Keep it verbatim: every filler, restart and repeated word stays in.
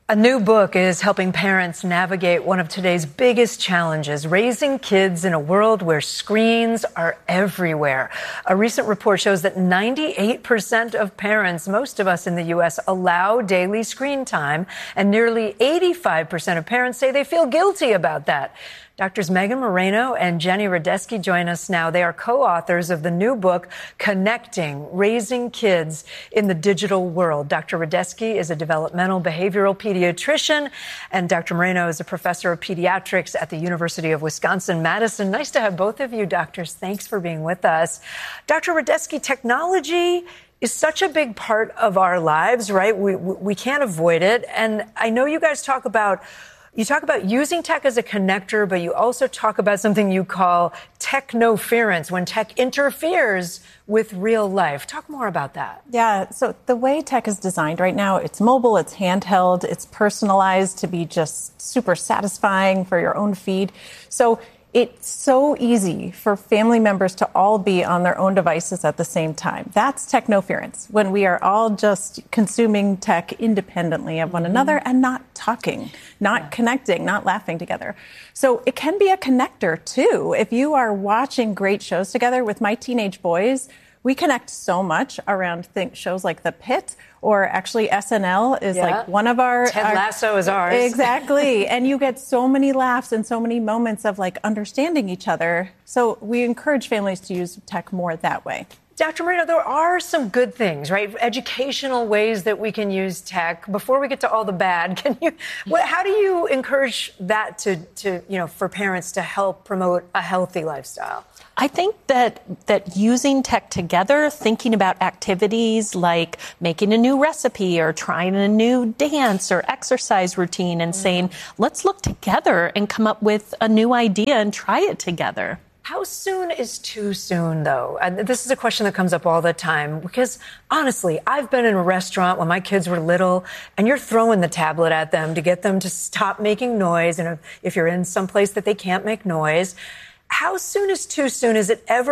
A new book is helping parents navigate one of today's biggest challenges, raising kids in a world where screens are everywhere. A recent report shows that ninety-eight percent of parents, most of us in the U S, allow daily screen time, and nearly eighty-five percent of parents say they feel guilty about that. Doctors Megan Moreno and Jenny Radesky join us now. They are co-authors of the new book, Connecting, Raising Kids in the Digital World. Doctor Radesky is a developmental behavioral pediatrician, and Doctor Moreno is a professor of pediatrics at the University of Wisconsin-Madison. Nice to have both of you, doctors. Thanks for being with us. Doctor Radesky, technology is such a big part of our lives, right? We, we can't avoid it. And I know you guys talk about You talk about using tech as a connector, but you also talk about something you call technoference, when tech interferes with real life. Talk more about that. Yeah, so the way tech is designed right now, it's mobile, it's handheld, it's personalized to be just super satisfying for your own feed. So it's so easy for family members to all be on their own devices at the same time. That's technoference, when we are all just consuming tech independently of one mm-hmm. another and not talking, not yeah. connecting, not laughing together. So it can be a connector, too. If you are watching great shows together with my teenage boys, we connect so much around think shows like The Pit, or actually S N L is yeah. like one of our... Ted our, Lasso is ours. Exactly. And you get so many laughs and so many moments of like understanding each other. So we encourage families to use tech more that way. Doctor Moreno, there are some good things, right? Educational ways that we can use tech. Before we get to all the bad, can you? What, how do you encourage that to, to, you know, for parents to help promote a healthy lifestyle? I think that that using tech together, thinking about activities like making a new recipe or trying a new dance or exercise routine and mm-hmm. saying, let's look together and come up with a new idea and try it together. How soon is too soon, though? And this is a question that comes up all the time, because honestly, I've been in a restaurant when my kids were little, and you're throwing the tablet at them to get them to stop making noise. And if you're in some place that they can't make noise, how soon is too soon? Is it ever